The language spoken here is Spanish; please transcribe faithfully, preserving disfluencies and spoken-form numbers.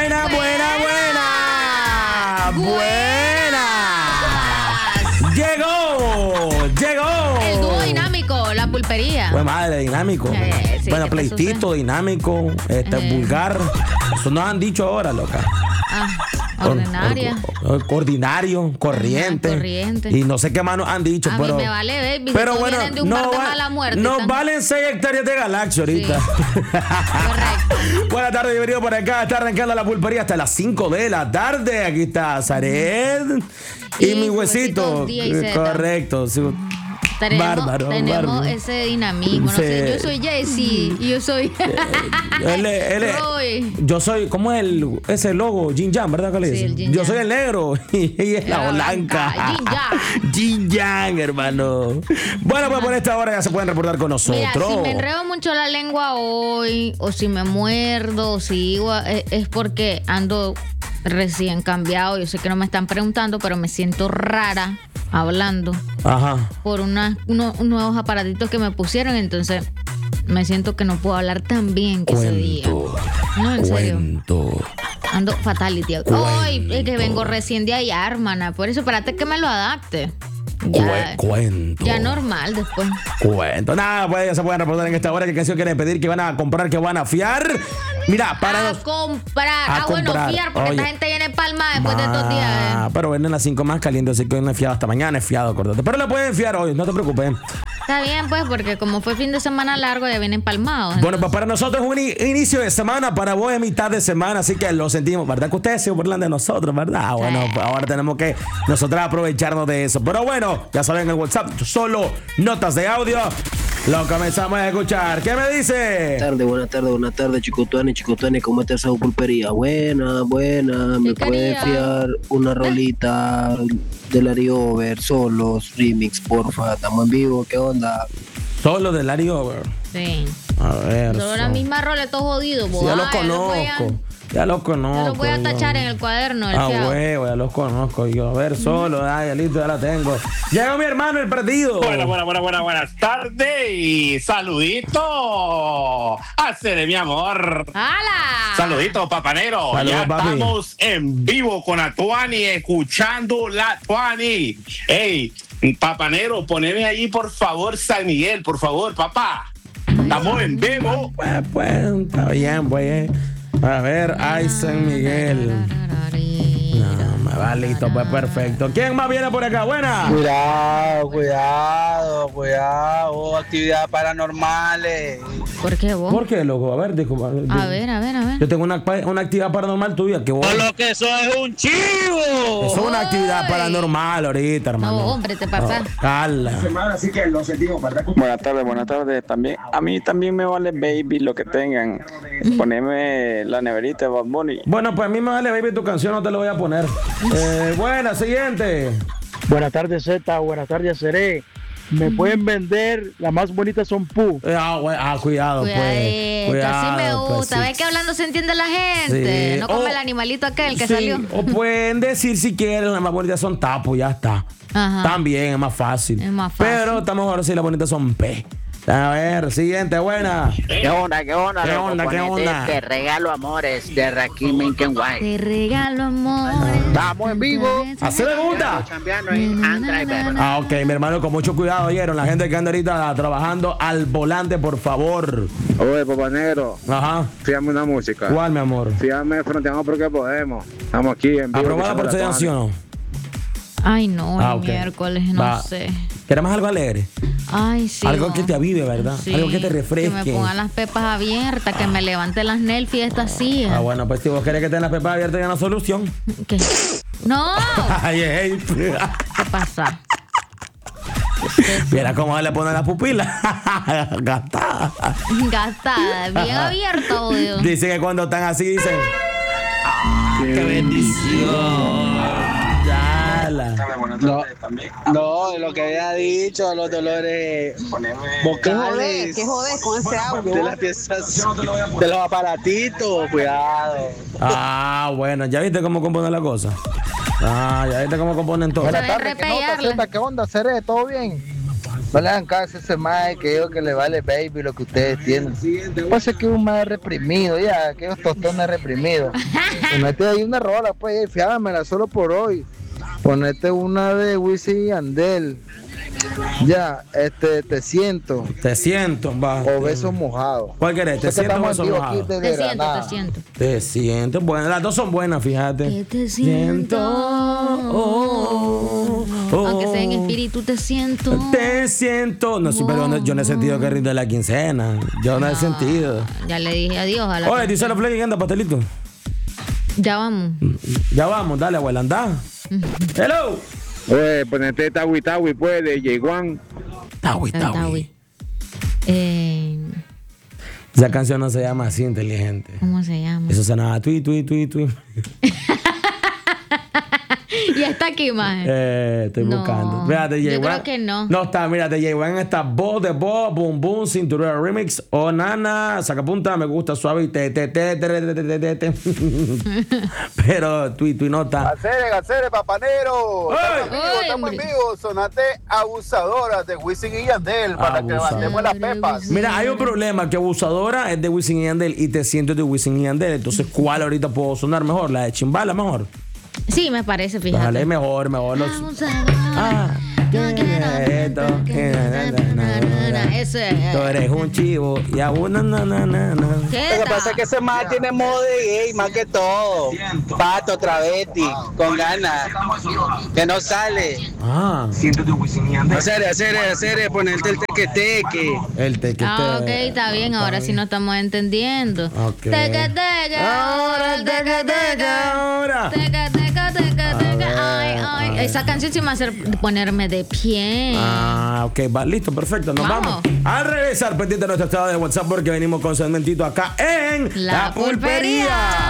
Buena, buena, buena. Buena. Llegó, llegó. El dúo dinámico, la pulpería. Pues madre, dinámico. Eh, sí, bueno, ¿qué pleitito, pasó, dinámico, este, Eh. vulgar. Eso nos han dicho ahora, loca. Ah, ordinaria. Or- or- ordinario, corriente. Ajá, corriente. Y no sé qué más nos han dicho, A pero. mí me vale, baby. Pero si bueno, vienen de un no bar de va- mala muerte. nos están- valen seis hectáreas de galaxia ahorita. Correcto. Buenas tardes, bienvenido por acá. Está arrancando la pulpería hasta las cinco de la tarde. Aquí está Zaret y, Y mi su huesito. huesito D y Z. Correcto. Su- Tenemos, Bárbaro, tenemos bárbaro. ese dinamismo. No Sí. sé, yo soy Jessie y yo soy. Él es- él es- Roy. yo soy, ¿cómo es el, ese logo? Jin Yang, ¿verdad que le Sí, dicen? el Jin Yo Yang. soy el negro y ella es la La blanca. blanca, Jin Yang. Jin Yang, hermano. Bueno, pues por esta hora ya se pueden reportar con nosotros. Mira, si me enredo mucho la lengua hoy, o si me muerdo, o si digo, eh, es porque ando recién cambiado. Yo sé que no me están preguntando, pero me siento rara hablando Ajá. por una, uno- unos nuevos aparatitos que me pusieron. Entonces me siento que no puedo hablar tan bien que ese día. Cuento. No, en serio. Cuento. Ando fatality. Cuento. Ay, es que vengo recién de allá, hermana. Por eso, espérate que me lo adapte. Cue- Ya, cuento. ya normal después. Cuento. Nada, pues ya se pueden reportar en esta hora. ¿Qué canción quieren pedir? ¿Qué van a comprar? ¿Qué van a fiar? Mira, para a los. comprar. a ah, bueno, comprar. fiar, porque Oye. esta gente viene palma después de estos Ah, días. eh. pero venden las cinco más calientes, así que hoy no es fiado hasta mañana, es fiado, acordate. Pero le pueden fiar hoy, no te preocupes. Está bien, pues, porque como fue fin de semana largo, ya vienen palmados. Bueno, pues para nosotros es un i- inicio de semana, para vos es mitad de semana, así que lo sentimos, ¿verdad? Que ustedes se burlan de nosotros, ¿verdad? Bueno, pues ahora tenemos que nosotros aprovecharnos de eso. Pero bueno, ya saben, el WhatsApp, solo notas de audio. Lo comenzamos a escuchar. ¿Qué me dice? Buenas tardes, buenas tardes, buenas tardes, Chicotuani, Chicotuani, ¿cómo está esa pulpería? Buena, buena, ¿me ¿Qué puede quería? fiar una rolita de Larry Over, solos, remix, porfa? Estamos en vivo, ¿qué onda? Solo de Larry Over. Sí. A ver. Solo la so- misma rola, todo jodido. Sí, ya boba, los voy a- conozco. Ya los conozco. Yo los voy a yo. tachar en el cuaderno. El Ah, fiado. huevo, ya los conozco yo. A ver, solo, ay, ya listo, ya la tengo. Llegó mi hermano el perdido. Buenas, buenas, buenas, buenas, buenas tardes y saludito. Hacer mi amor. ¡Hala! Saludito, papanero. Saludos, Ya papi. estamos en vivo con la Tuani, escuchando la Tuani. Ey, papanero, poneme ahí, por favor, San Miguel, por favor, papá. Estamos en vivo. Pues, pues, está bien, pues. A ver, ay, San Miguel. No, me va listo, pues perfecto. ¿Quién más viene por acá? Buena. Cuidado, cuidado, cuidado, actividades paranormales. ¿Por qué vos? ¿Por qué, loco? A ver, disculpa. A ver, a ver, a ver. Yo tengo una, pa- una actividad paranormal tuya que vos. Por lo que eso es un chivo. Eso es una actividad Uy. paranormal ahorita, hermano. No, hombre, te pasa. Oh, cala. Buenas tardes, buenas tardes. También, a mí también me vale baby lo que tengan. Poneme la neverita de Bad Bunny. Bueno, pues a mí me vale, baby, tu canción no te lo voy a poner. Eh, buena, siguiente. Buenas tardes, Z. Buenas tardes, Seré. Me pueden vender, las más bonitas son Pu. Eh, Ah, güey, ah, cuidado, pues. Cuidadito, Cuidado, así me pues, gusta. sí. ¿Ves que hablando se entiende la gente? Sí. No como O- el animalito aquel que Sí, salió. O pueden decir si quieren, las más bonitas son tapo, ya está. Ajá. También es más fácil. Es más fácil. Pero estamos ahora si las bonitas son P. A ver, siguiente, buena. ¿Qué onda, qué onda? ¿Qué loco? onda, qué Ponete onda? Te regalo amores de Rakim Minken White. Te regalo amores. Estamos en vivo. Así me gusta. Chambeando en Andriver. Ah, ok, mi hermano, con mucho cuidado, oyeron. La gente que anda ahorita trabajando al volante, por favor. Oye, papá negro, Ajá. fíjame una música. ¿Cuál, mi amor? Fíjame, fronteamos porque podemos. Estamos aquí en vivo. ¿Aprobada por escuchando la sedación o no? Ay, no, Ah, el ok. miércoles, no Va. sé. ¿Quieres más algo alegre? Ay, sí. Algo no. que te avive, ¿verdad? Sí, Algo que te Que refresque. me pongan las pepas abiertas, que me levante las nelfi esta así. Ah, bueno, pues si vos querés que tengas las pepas abiertas, ya no hay solución. ¿Qué? No. Ay, ay. ¿Qué pasa? Mira cómo le pone la pupila. Gastada. Gastada, bien abierta, obvio. Dice que cuando están así dicen. ¡Ah, qué bendición! Dala. No, no, lo que había dicho, los dolores vocales. ¿Qué jodés con ese audio? De las piezas, de los aparatitos, cuidado. Ah, bueno, ¿ya viste cómo componen la cosa? Ah, ya viste cómo componen todo. Buenas tardes, ¿qué nota, Zeta? ¿Qué onda, Seré? ¿Todo bien? No le hagan caso a ese mae que digo que le vale baby lo que ustedes tienen. Pasa que es un mae reprimido, ya, que es tostones reprimidos. Ponete ahí una rola, pues, fiámela solo por hoy. Ponete una de Wisin y Yandel. Ya, este, te siento. Te siento, va. O besos mojados. ¿Cuál querés? ¿Te siento o besos mojados? Te siento, te siento. Te siento. Bueno, las dos son buenas, fíjate. Que te siento. Oh, oh, Aunque sea en espíritu, te siento. Te siento. No, sí, pero no- yo no he sentido que rinde la quincena. Yo no he sentido. Ya le dije adiós a la. Oye, dice la play, anda, pastelito. Ya vamos. Ya vamos, dale, abuela, anda. Hello. Oye, ponete Tawi Tawi, pues, de J-One. Tawi, Tawi. Tawi. Eh, Esa canción no se llama así, inteligente. ¿Cómo se llama? Eso sonaba tui, tui, tui, tui. Y está aquí, más. Eh, estoy No, buscando. Fíjate, yo J-One. creo que no. No está, mírate, J-One está voz de voz, boom, boom, cinturera remix. Oh, nana, sacapunta, me gusta suave y te, te, te, te, te, te, te, te. Pero tui, tui no está. Gacere, Gacere, papanero. Estamos en vivo, Ay, estamos en hombre. vivo. Sonate abusadora de Wisin y Yandel para que Abusadora. levantemos las pepas. Mira, hay un problema que abusadora es de Wisin y Yandel y te siento de Wisin y Yandel. Entonces, ¿cuál ahorita puedo sonar mejor? ¿La de Chimbala mejor? Sí, me parece, fíjate. Dale, mejor, mejor. Los... Ah, Yo quiero esto, que- na, na, na, na. Eso es. tú eres un chivo y a una na, na, na, na. ¿Qué Lo que tal? pasa es que ese más tiene modo de gay, más que todo. Pato, travesti, con ganas. Que no sale. Ah, Hacer, hacer, hacer, ponerte el teque-teque. el te que Ah, ok, te- está bien. Ahora sí nos estamos entendiendo. Ok. Teca, teca, Ahora el teca, teca, ahora. Teca, teca, teca, A teca. ver, Ay, a ay. ver. Esa canción sí me hace ponerme de pie. Ah, ok, va, listo, perfecto, nos vamos. Vamos. Al regresar, pendiente de nuestro estado de WhatsApp porque venimos con segmentito acá en La Pulpería.